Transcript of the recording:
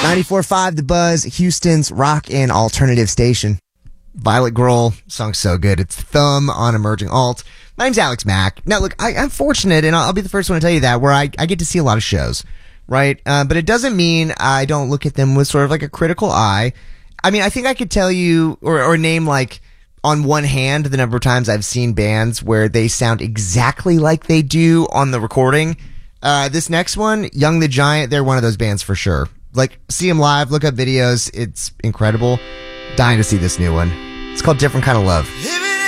94.5 The Buzz, Houston's rock and alternative station. Violet Grohl, song's so good. It's Thumb on Emerging Alt. My name's Alex Mack. Now, look, I'm fortunate, and I'll be the first one to tell you that, where I get to see a lot of shows, right? But it doesn't mean I don't look at them with sort of like a critical eye. I mean, I think I could tell you, or name like, on one hand, the number of times I've seen bands where they sound exactly like they do on the recording. This next one, Young the Giant, they're one of those bands for sure. Like, see them live, look up videos. It's incredible. Dying to see this new one. It's called Different Kind of Love.